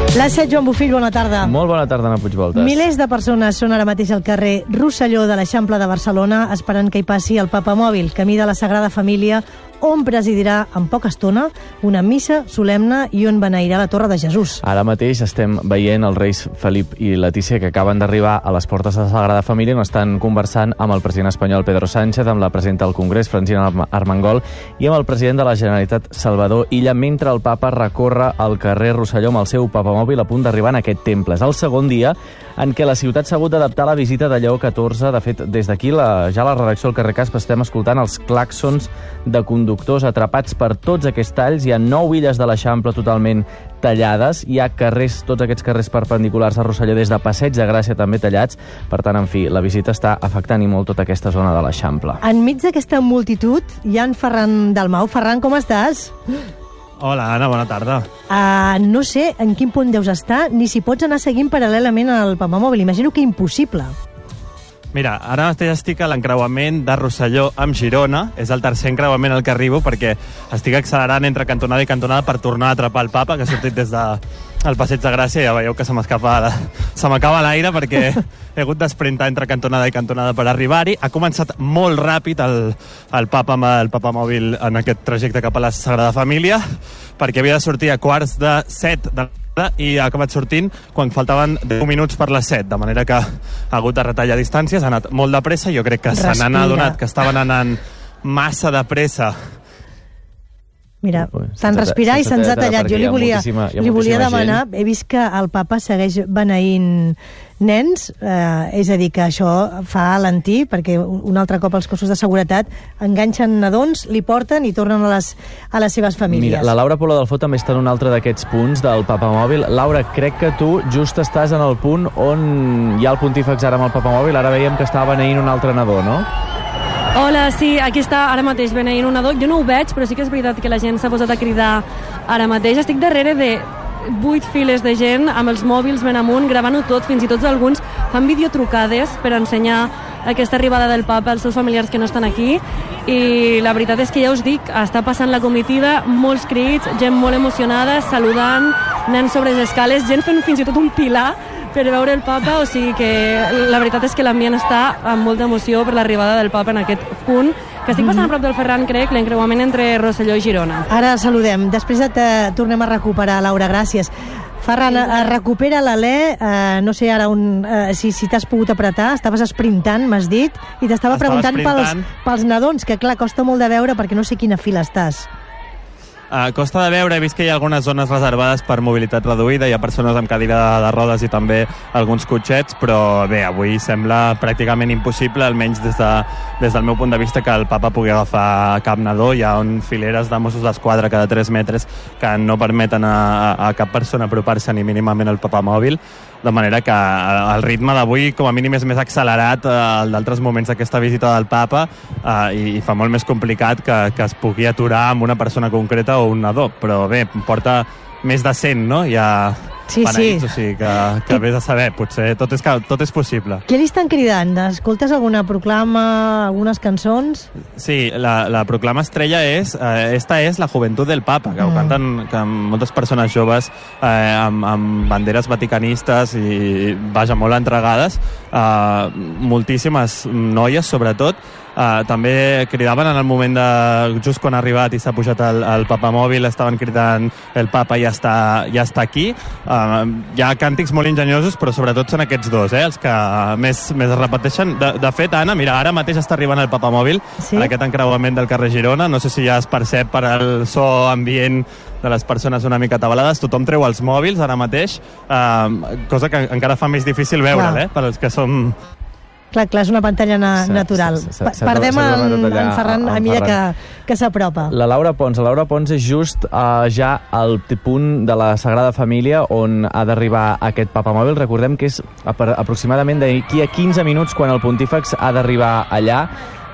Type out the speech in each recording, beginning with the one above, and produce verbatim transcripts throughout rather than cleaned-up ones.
Les set, Joan Bofill, bona tarda. Molt bona tarda, Anna Puigvoltes. Milers de persones són ara mateix al carrer Rosselló de l'Eixample de Barcelona esperant que hi passi el papamòbil, camí de la Sagrada Família, on presidirà en poca estona una missa solemne i on beneirà la Torre de Jesús. Ara mateix estem veient els reis Felip i Letícia que acaben d'arribar a les portes de la Sagrada Família on estan conversant amb el president espanyol Pedro Sánchez, amb la presidenta del Congrés, Francina Armengol, i amb el president de la Generalitat, Salvador Illa, mentre el papa recorre el carrer Rosselló amb el seu papamòbil a punt d'arribar en aquest temple. És el segon dia en què la ciutat s'ha hagut d'adaptar a la visita de Lleó catorze. De fet, des d'aquí, la, ja a la redacció del carrer Casp estem escoltant els clàxons de conductors atrapats per tots aquests talls. Hi ha nou illes de l'Eixample totalment tallades. Hi ha carrers, tots aquests carrers perpendiculars a Rosselló, des de Passeig de Gràcia també tallats. Per tant, en fi, la visita està afectant i molt tota aquesta zona de l'Eixample. Enmig d'aquesta multitud hi ha en Ferran Dalmau. Ferran, com estàs? Hola, Anna, bona tarda. Uh, no sé en quin punt deus estar, ni si pots anar seguint paral·lelament al papamòbil. Imagino que impossible. Mira, ara mateix estic a l'encreuament de Rosselló amb Girona. És el tercer encreuament al que arribo perquè estic accelerant entre cantonada i cantonada per tornar a atrapar el papa, que ha sortit des de el Passeig de Gràcia. Ja veieu que se m'escapa se m'acaba l'aire perquè he hagut d'esprintar entre cantonada i cantonada per arribar-hi. Ha començat molt ràpid el, el papa amb el papamòbil en aquest trajecte cap a la Sagrada Família, perquè havia de sortir a quarts de set de i ha acabat sortint quan faltaven deu minuts per les set, de manera que ha hagut de retallar distàncies, ha anat molt de pressa. Jo crec que se n'han adonat que estaven anant massa de pressa. Mira, tant respirar i se'ns ha tallat. Jo li volia, li volia demanar, he vist que el papa segueix beneint nens, eh, és a dir, que això fa alentir, perquè un altre cop els cossos de seguretat enganxen nadons, li porten i tornen a les, a les seves famílies. Mira, la Laura Polo del Fo també està en un altre d'aquests punts del papamòbil. Laura, crec que tu just estàs en el punt on hi ha el pontífex ara amb el papamòbil. Ara veiem que estava beneint un altre nadó, no? Hola, sí, aquí està ara mateix beneint un nadó. Jo no ho veig, però sí que és veritat que la gent s'ha posat a cridar ara mateix. Estic darrere de vuit files de gent amb els mòbils ben amunt, gravant-ho tot, fins i tot alguns fan videotrucades per ensenyar aquesta arribada del papa als seus familiars que no estan aquí. I la veritat és que ja us dic, està passant la comitiva, molts crits, gent molt emocionada, saludant, nens sobre les escales, gent fent fins i tot un pilar per veure el papa, o sigui que la veritat és que l'ambient està amb molta emoció per l'arribada del papa en aquest punt, que estic passant a prop del Ferran, crec, l'encreuament entre Rosselló i Girona. Ara saludem. Després et tornem a recuperar, Laura, gràcies. Ferran, eh, recupera l'alè, eh, no sé ara on, eh, si, si t'has pogut apretar, estaves esprintant, m'has dit, i t'estava preguntant pels, pels nadons, que clar, costa molt de veure perquè no sé quina fila estàs. Uh, costa de veure, he vist que hi ha algunes zones reservades per mobilitat reduïda, hi ha persones amb cadira de rodes i també alguns cotxets, però bé, avui sembla pràcticament impossible, almenys des, de, des del meu punt de vista, que el papa pugui agafar cap nadó. Hi ha un fileres de Mossos d'Esquadra cada tres metres que no permeten a, a cap persona apropar-se ni mínimament al papamòbil, de manera que el ritme d'avui com a mínim és més accelerat al d'altres moments d'aquesta visita del papa, eh, i, i fa molt més complicat que, que es pugui aturar amb una persona concreta o un nadó, però bé, porta més de cent, no? Ja sí, beneïts, sí. O sigui que, que vés a saber, potser tot és, tot és possible. Què li estan cridant? Escoltes alguna proclama, algunes cançons? Sí, la, la proclama estrella és eh, esta és la joventut del papa, que mm. ho canten que moltes persones joves eh, amb, amb banderes vaticanistes i, vaja, molt entregades, eh, moltíssimes noies, sobretot. Uh, també cridaven en el moment de just quan ha arribat i s'ha pujat el, el papamòbil, estaven cridant el papa ja està, ja està aquí. Uh, hi ha càntics molt enginyosos, però sobretot són aquests dos, eh, els que més, més es repeteixen. De, de fet, Anna, mira, ara mateix està arribant el papamòbil, sí? En aquest encreuament del carrer Girona. No sé si ja es percep per al so ambient de les persones una mica atabalades. Tothom treu els mòbils ara mateix, uh, cosa que encara fa més difícil veure'l, eh, per als que som... Clar, clar, és una pantalla na natural. Perdem en, en Ferran a mesura que, que s'apropa. La Laura Pons. La Laura Pons és just uh, ja al punt de la Sagrada Família on ha d'arribar aquest papamòbil. Recordem que és aproximadament d'aquí a quinze minuts quan el pontífex ha d'arribar allà.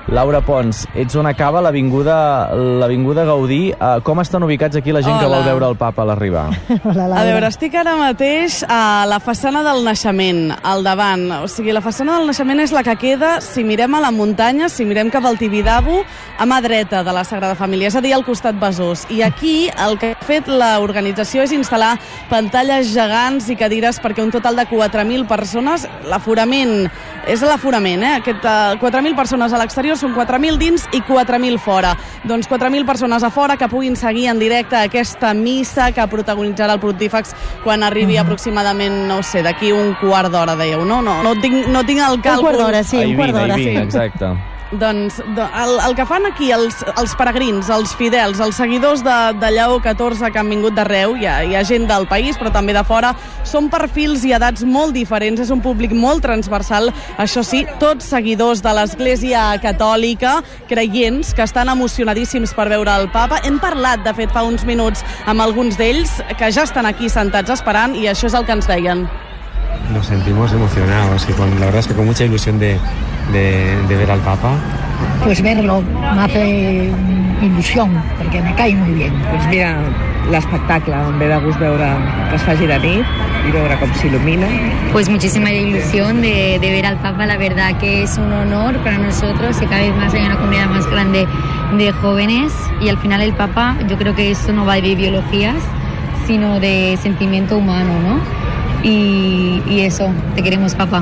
Laura Pons, ets on acaba l'Avinguda l'Avinguda Gaudí. Uh, com estan ubicats aquí la gent Hola. que vol veure el Papa a l'arribar? A veure, estic ara mateix a la façana del naixement, al davant. O sigui, la façana del naixement és la que queda, si mirem a la muntanya, si mirem cap al Tibidabo, a mà dreta de la Sagrada Família, és a dir, al costat Besòs. I aquí el que ha fet l'organització és instal·lar pantalles gegants i cadires perquè un total de quatre mil persones, l'aforament, és l'aforament, eh? Aquest, uh, quatre mil persones a l'exterior, són quatre mil dins i quatre mil fora. Doncs quatre mil persones a fora que puguin seguir en directe aquesta missa que protagonitzarà el Pontífex quan arribi mm. aproximadament, no sé, d'aquí un quart d'hora, dèieu, no? No, no, tinc, no tinc el càlcul. Un quart d'hora, sí, un quart d'hora. Sí. Exacte. Doncs el, el que fan aquí els, els peregrins, els fidels, els seguidors de, de Lleó catorze que han vingut d'arreu, hi ha, hi ha gent del país però també de fora, són perfils i edats molt diferents, és un públic molt transversal, això sí, tots seguidors de l'Església Catòlica, creients, que estan emocionadíssims per veure el Papa. Hem parlat, de fet, fa uns minuts amb alguns d'ells que ja estan aquí sentats esperant i això és el que ens deien. Nos sentimos emocionados y con, la verdad es que con mucha ilusión de, de, de ver al Papa. Pues verlo me hace ilusión, porque me cae muy bien. Pues mira, l'espectacle, em ve de gust veure que es faci de nit y veure com s'il·lumina. Pues muchísima ilusión de, de ver al Papa, la verdad que es un honor para nosotros y cada vez más hay una comunidad más grande de jóvenes y al final el Papa, yo creo que eso no va de ideologías, sino de sentimiento humano, ¿no? I, i eso, te queremos, Papa.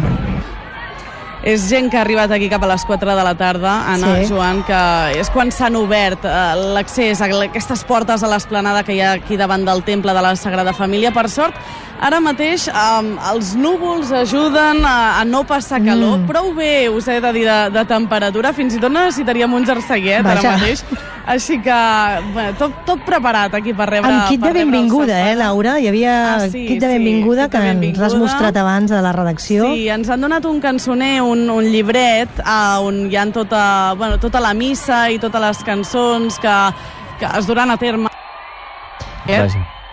És gent que ha arribat aquí cap a les quatre de la tarda, Anna, sí. Joan, que és quan s'han obert eh, l'accés a aquestes portes a l'esplanada que hi ha aquí davant del temple de la Sagrada Família. Per sort, ara mateix eh, els núvols ajuden a, a no passar calor. Mm. Prou bé, us he de dir, de, de temperatura. Fins i tot necessitaríem un jerseiet ara mateix. Així que, bueno, tot, tot preparat aquí per rebre... Amb kit de benvinguda, eh, Laura? Hi havia ah, sí, kit de benvinguda sí, que ens has mostrat abans a la redacció. Sí, ens han donat un cançoner, un, un llibret, uh, on hi ha tota, bueno, tota la missa i totes les cançons que, que es duran a terme. Eh?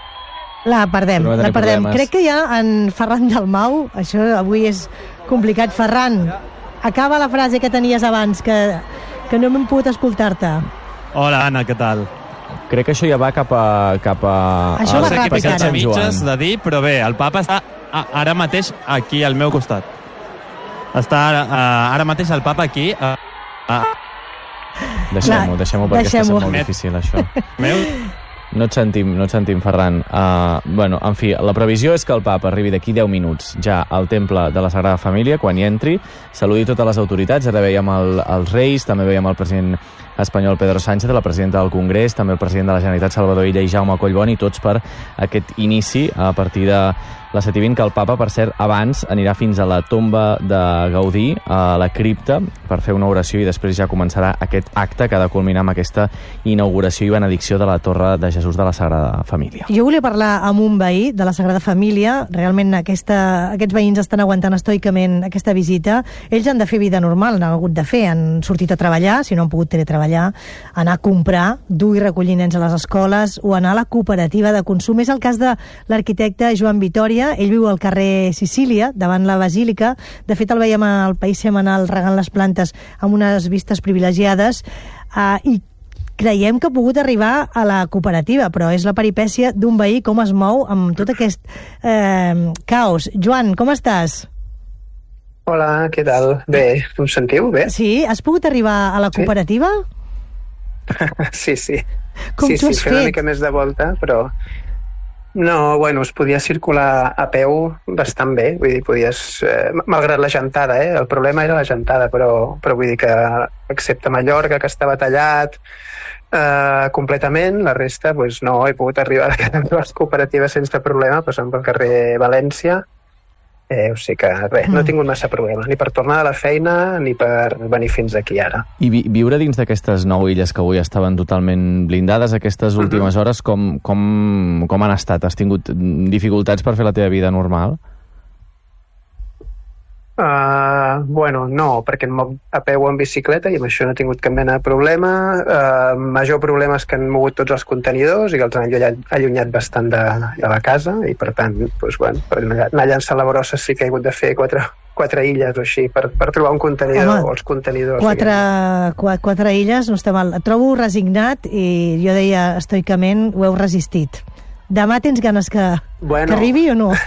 La perdem, no la perdem. Problemes. Crec que ja en Ferran Dalmau, això avui és complicat. Ferran, acaba la frase que tenies abans, que, que no m'hem pogut escoltar-te. Hola, Anna, què tal? Crec que això ja va cap a... Cap a això va ràpid, ara. A mitges de dir, però bé, el Papa està ara mateix aquí al meu costat. Està ara, ara mateix el Papa aquí... A, a... Deixem-ho, deixem-ho, perquè deixem està sent molt difícil, això. Meu... No et sentim, no et sentim, Ferran. Uh, bueno, en fi, la previsió és que el Papa arribi d'aquí deu minuts ja al temple de la Sagrada Família, quan hi entri, saludi totes les autoritats. Ara veiem el, els reis, també veiem el president espanyol Pedro Sánchez, la presidenta del Congrés, també el president de la Generalitat Salvador Illa i Jaume Collboni, tots per aquest inici a partir de les set i vint, que el Papa, per cert, abans anirà fins a la tomba de Gaudí, a la cripta, per fer una oració i després ja començarà aquest acte que ha de culminar amb aquesta inauguració i benedicció de la Torre de Jesús de la Sagrada Família. Jo volia parlar amb un veí de la Sagrada Família. Realment aquesta, aquests veïns estan aguantant estoicament aquesta visita. Ells han de fer vida normal, han hagut de fer, han sortit a treballar, si no han pogut teletreballar, anar a comprar, dur i recollir nens a les escoles o anar a la cooperativa de consum. És el cas de l'arquitecte Joan Vitòria. Ell viu al carrer Sicília, davant la Basílica. De fet, el veiem al País Setmanal regant les plantes amb unes vistes privilegiades, uh, i creiem que ha pogut arribar a la cooperativa, però és la peripècia d'un veí com es mou amb tot aquest eh, caos. Joan, com estàs? Hola, què tal? Bé, em sentiu? Bé? Sí? Has pogut arribar a la cooperativa? Sí, sí. Com sí, t'ho sí, has fent fet? una mica més de volta, però... No, bueno, es podia circular a peu bastant bé, vull dir, podies... Eh, malgrat la gentada, eh? El problema era la gentada, però, però vull dir que, excepte Mallorca, que estava tallat eh, completament, la resta, pues, no, he pogut arribar a les cooperatives sense problema, passant pel carrer València, eh, o sigui que res, no he tingut massa problema, ni per tornar a la feina, ni per venir fins aquí ara. I vi viure dins d'aquestes nou illes que avui estaven totalment blindades, aquestes últimes uh-huh. hores, com, com, com han estat? Has tingut dificultats per fer la teva vida normal? Uh, bueno, no, perquè em moc a peu en bicicleta i amb això no he tingut cap mena de problema. Uh, major problema és que han mogut tots els contenidors i que els han allunyat, allunyat bastant de, de la casa i per tant, doncs, bueno, per anar llançant la brossa sí que he hagut de fer quatre, quatre illes o així, per, per trobar un contenidor. Home, o els contenidors. Quatre, quatre, quatre illes no està mal. Et trobo resignat i jo deia estoicament ho heu resistit. Demà tens ganes que, bueno, que arribi o no?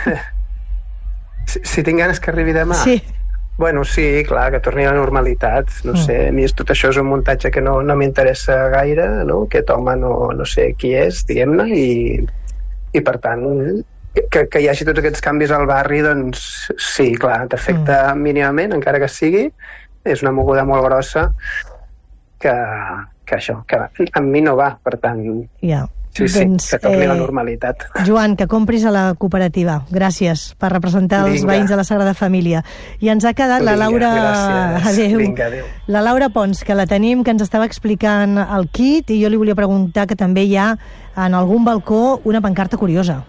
si, si tinc ganes que arribi demà? Sí. Bueno, sí, clar, que torni a la normalitat. No mm. sé, a mi tot això és un muntatge que no, no m'interessa gaire, no? Aquest home no, no sé qui és, diguem-ne, i, i per tant, que, que hi hagi tots aquests canvis al barri, doncs sí, clar, t'afecta mm. mínimament, encara que sigui. És una moguda molt grossa que, que això, que amb mi no va, per tant... Ja. Sí, sí, doncs, que torni eh, la normalitat. Joan, que compris a la cooperativa. Gràcies per representar els Vinga. veïns de la Sagrada Família. I ens ha quedat Vinga, la Laura... Adéu. Vinga, adéu. La Laura Pons, que la tenim, que ens estava explicant el kit, i jo li volia preguntar que també hi ha en algun balcó una pancarta curiosa.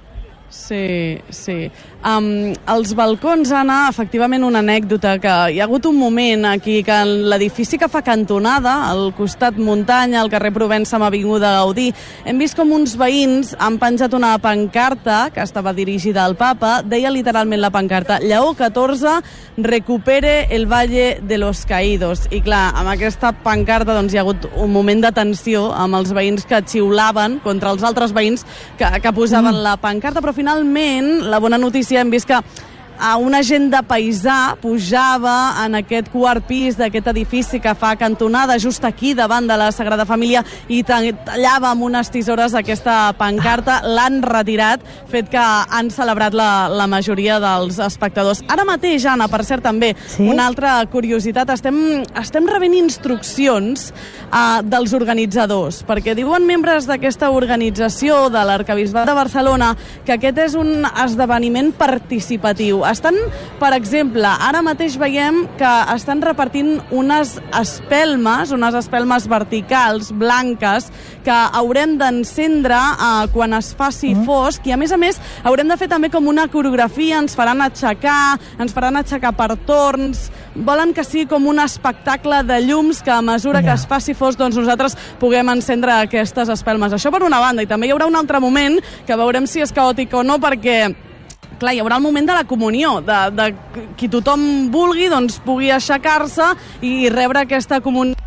Sí, sí. Um, els balcons, Anna, efectivament una anècdota, que hi ha hagut un moment aquí que l'edifici que fa cantonada, al costat muntanya, al carrer Provença amb Avinguda Gaudí, hem vist com uns veïns han penjat una pancarta que estava dirigida al papa, deia literalment la pancarta: Lleó catorze recupere el Valle de los Caídos. I clar, amb aquesta pancarta doncs, hi ha hagut un moment de tensió amb els veïns que xiulaven contra els altres veïns que, que posaven mm. la pancarta, però finalment la bona notícia hem vist que a un agent de paisà pujava en aquest quart pis d'aquest edifici que fa cantonada just aquí davant de la Sagrada Família i tallava amb unes tisores aquesta pancarta. L'han retirat, fet que han celebrat la, la majoria dels espectadors. Ara mateix, Anna, per cert, també sí? una altra curiositat, estem, estem rebent instruccions uh, dels organitzadors, perquè diuen membres d'aquesta organització de l'Arquebisbat de Barcelona que aquest és un esdeveniment participatiu. Estan, per exemple, ara mateix veiem que estan repartint unes espelmes, unes espelmes verticals, blanques, que haurem d'encendre eh, quan es faci mm. fosc, i a més a més haurem de fer també com una coreografia, ens faran aixecar, ens faran aixecar per torns, volen que sigui com un espectacle de llums que a mesura yeah. que es faci fosc, doncs nosaltres puguem encendre aquestes espelmes. Això per una banda, i també hi haurà un altre moment que veurem si és caòtic o no, perquè clar, hi haurà el moment de la comunió, de, de qui tothom vulgui doncs pugui aixecar-se i rebre aquesta comunió.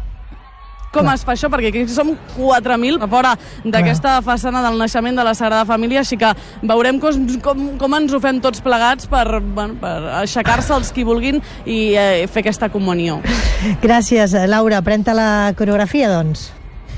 Com clar. Es fa això? Perquè aquí som quatre mil a fora d'aquesta façana del naixement de la Sagrada Família, així que veurem com, com, com ens ho fem tots plegats per, bueno, per aixecar-se els qui vulguin i eh, fer aquesta comunió. Gràcies, Laura. Pren-te la coreografia, doncs.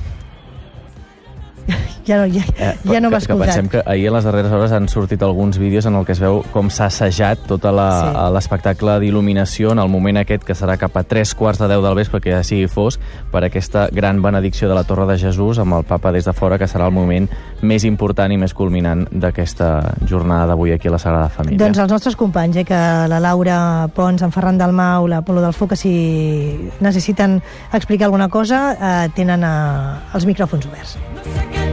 Ja no, ja, eh, ja no m'ha escoltat. Pensem que ahir a les darreres hores han sortit alguns vídeos en el que es veu com s'ha assajat tot l'espectacle sí. d'il·luminació en el moment aquest, que serà cap a tres quarts de deu del vespre, que ja sigui fosc, per aquesta gran benedicció de la Torre de Jesús amb el papa des de fora, que serà el moment més important i més culminant d'aquesta jornada d'avui aquí a la Sagrada Família. Doncs els nostres companys, eh, que la Laura Pons, en Ferran Dalmau, la Polo del Foc, que si necessiten explicar alguna cosa, eh, tenen eh, els micròfons oberts.